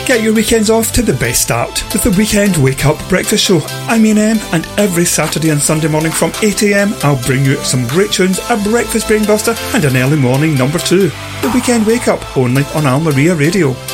Get your weekends off to the best start with the Weekend Wake Up Breakfast Show. I'm Ian M, and every Saturday and Sunday morning from 8am I'll bring you some great tunes, a breakfast brainbuster and an early morning number 2. The Weekend Wake Up, only on Al Maria Radio.